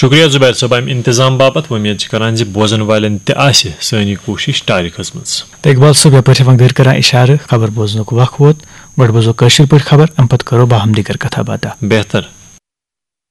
शुक्रिया जुबैर साहब अम इंतजाम बापत उम्मीद करान बोजन वालन सी कोशिश टारि खजमज तो इकबाल साहब यपर वंगर कर इशारे खबर बोजन वक्त वोत गो बोजो कशर पे खबर अम पे करो बाहम दिगर कथा बाता बेहतर।